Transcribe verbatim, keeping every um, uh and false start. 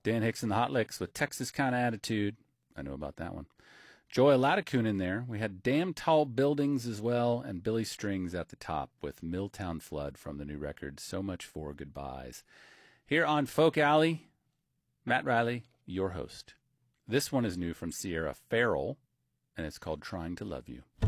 Dan Hicks and the Hot Licks with Texas Kind of Attitude. I know about that one. Joy Latticoon in there. We had Damn Tall Buildings as well, and Billy Strings at the top with Milltown Flood from the new record, So Much for Goodbyes. Here on Folk Alley, Matt Riley, your host. This one is new from Sierra Farrell, and it's called Trying to Love You.